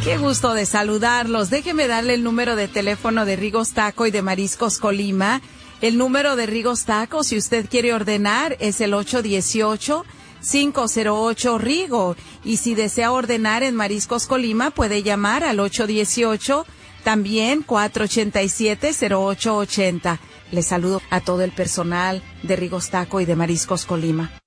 Qué gusto de saludarlos. Déjeme darle el número de teléfono de Rigo's Taco y de Mariscos Colima. El número de Rigo's Taco, si usted quiere ordenar, es el 818-508-RIGO. Y si desea ordenar en Mariscos Colima, puede llamar al 818, también 487-0880. Les saludo a todo el personal de Rigo's Taco y de Mariscos Colima.